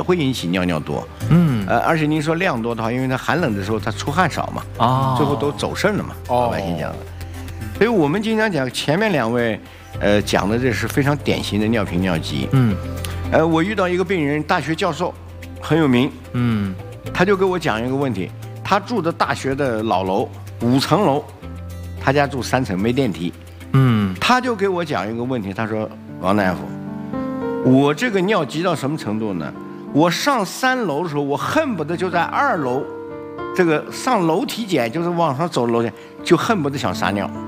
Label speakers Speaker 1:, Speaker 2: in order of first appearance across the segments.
Speaker 1: 会引起尿尿多。而且您说量多的话，因为它寒冷的时候它出汗少嘛，最后都走肾了嘛，老百姓讲的。所以我们经常讲前面2位，讲的这是非常典型的尿频尿急。我遇到一个病人，大学教授，很有名。他就给我讲一个问题，他住的大学的老楼5层楼，他家住3层没电梯。他就给我讲一个问题，他说王大夫，我这个尿急到什么程度呢？我上3楼的时候，我恨不得就在2楼，这个上楼体检就是往上走楼梯，就恨不得想撒尿。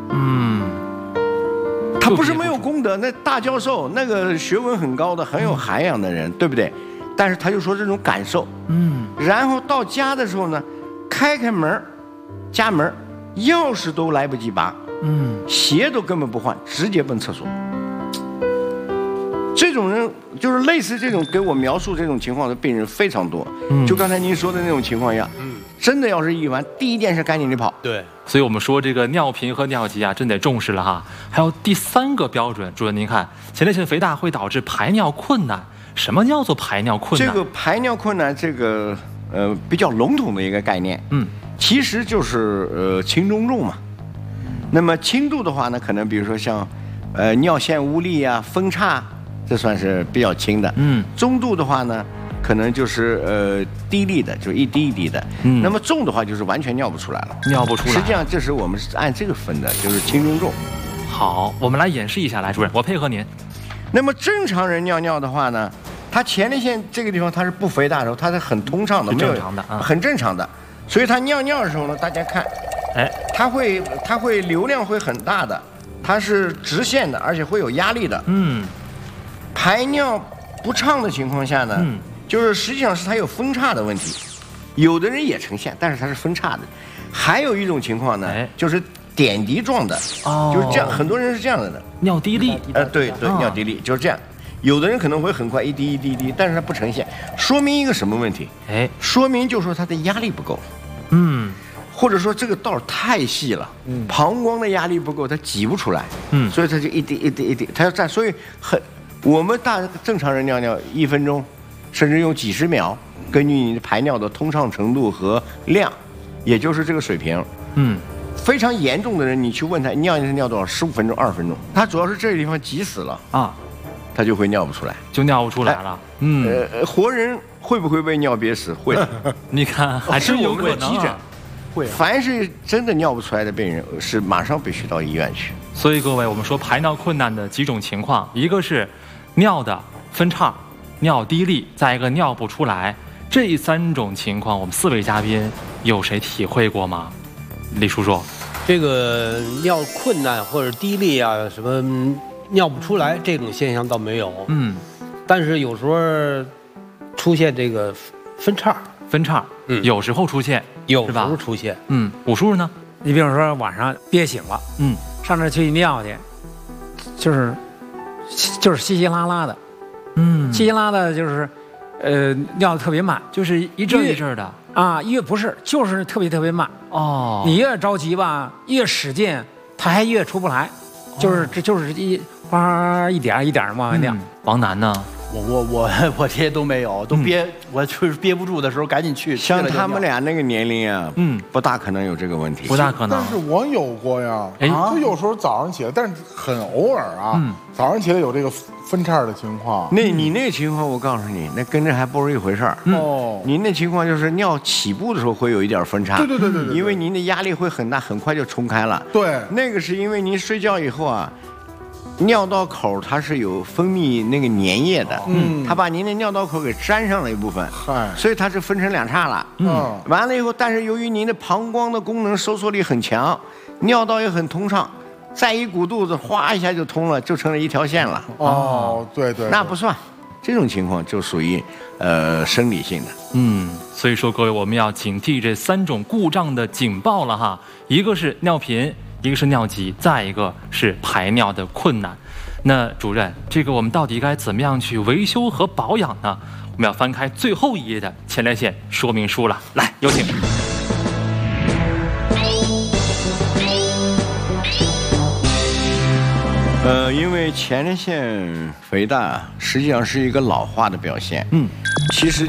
Speaker 1: 他不是没有功德，那大教授那个学问很高的，很有涵养的人，对不对？但是他就说这种感受。然后到家的时候呢，开门，家门，钥匙都来不及拔，鞋都根本不换，直接奔厕所。这种人就是类似这种给我描述这种情况的病人非常多。就刚才您说的那种情况一样，真的要是一完，第一件事赶紧地跑。
Speaker 2: 对，
Speaker 3: 所以我们说这个尿频和尿急啊，真得重视了哈。还有第3个标准，主任您看，前列腺肥大会导致排尿困难。什么叫做排尿困难？
Speaker 1: 这个排尿困难，这个比较笼统的一个概念，其实就是轻中重嘛。那么轻度的话呢，可能比如说像尿腺无力啊、分叉，这算是比较轻的。中度的话呢，可能就是滴沥的，就一滴一滴的。那么重的话就是完全尿不出来了，
Speaker 3: 尿不出来。
Speaker 1: 实际上这时我们是按这个分的，就是轻中重。
Speaker 3: 好，我们来演示一下，来，主任，我配合您。
Speaker 1: 那么正常人尿尿的话呢，它前列腺这个地方它是不肥大的时候，它是很通畅的，
Speaker 3: 很正常的，
Speaker 1: 很正常的。所以它尿尿的时候呢，大家看，它会流量会很大的，它是直线的，而且会有压力的。排尿不畅的情况下呢，就是实际上是它有分叉的问题，有的人也呈现，但是它是分叉的。还有一种情况呢，就是点滴状的，就是这样，很多人是这样的
Speaker 3: 尿滴沥。
Speaker 1: 对，尿滴沥就是这样。有的人可能会很快一滴一滴一滴，但是它不呈现，说明一个什么问题？说明就是说它的压力不够。或者说这个道太细了，膀胱的压力不够，它挤不出来。所以它就一滴一滴一滴，它要站。所以我们正常人尿尿1分钟，甚至用几十秒，根据你排尿的通畅程度和量，也就是这个水平。非常严重的人，你去问他尿是尿多少，15分钟、20分钟，他主要是这个地方挤死了啊，他就会尿不出来，
Speaker 3: 就尿不出来了。
Speaker 1: 活人会不会被尿憋死？会。
Speaker 3: 你看，还是有可能啊。
Speaker 1: 会。凡是真的尿不出来的病人，是马上必须到医院去。
Speaker 3: 所以各位，我们说排尿困难的几种情况，一个是尿的分叉、尿滴沥，再一个尿不出来。这3种情况，我们4位嘉宾有谁体会过吗？李叔叔，
Speaker 2: 这个尿困难或者滴沥啊，什么尿不出来这种现象倒没有。但是有时候出现这个分叉，
Speaker 3: 有时候出现，
Speaker 2: 有时候出现。
Speaker 3: 武叔叔呢？
Speaker 4: 你比如说晚上憋醒了，上那去尿去，就是稀稀拉拉的，稀稀拉拉的，就是尿得特别慢，
Speaker 3: 就是一阵一阵的
Speaker 4: 啊，不是，就是特别慢哦。你越着急吧，越使劲，它还越出不来，就是哗一点一点的往外尿。
Speaker 3: 王楠呢？
Speaker 5: 我这些都没有，都我就是憋不住的时候赶紧去。
Speaker 1: 像他们俩那个年龄啊，不大可能有这个问题，
Speaker 3: 不大可能。
Speaker 6: 但是我有过呀，就有时候早上起来，但是很偶尔啊，早上起来有这个分叉的情况。
Speaker 1: 你那情况，我告诉你，那跟这还不是一回事儿。您那情况就是尿起步的时候会有一点分叉，
Speaker 6: 对，
Speaker 1: 因为您的压力会很大，很快就冲开了。
Speaker 6: 对，
Speaker 1: 那个是因为您睡觉以后啊。尿道口它是有分泌那个粘液的，它把您的尿道口给粘上了一部分，所以它是分成2叉了。完了以后，但是由于您的膀胱的功能收缩力很强，尿道也很通畅，再一鼓肚子，哗一下就通了，就成了一条线了。
Speaker 6: 对，
Speaker 1: 那不算，这种情况就属于生理性的。
Speaker 3: 所以说各位，我们要警惕这3种故障的警报了哈，一个是尿频。一个是尿急，再一个是排尿的困难。那主任，这个我们到底该怎么样去维修和保养呢？我们要翻开最后一页的前列腺说明书了。来，有请。
Speaker 1: 因为前列腺肥大实际上是一个老化的表现。其实